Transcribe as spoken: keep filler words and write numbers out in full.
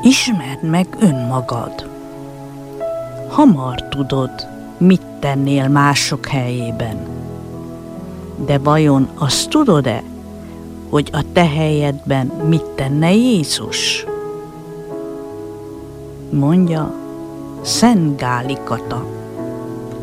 Ismerd meg önmagad. Hamar tudod, mit tennél mások helyében. De vajon azt tudod-e, hogy a te helyedben mit tenne Jézus? Mondja Szent Gáli Kata.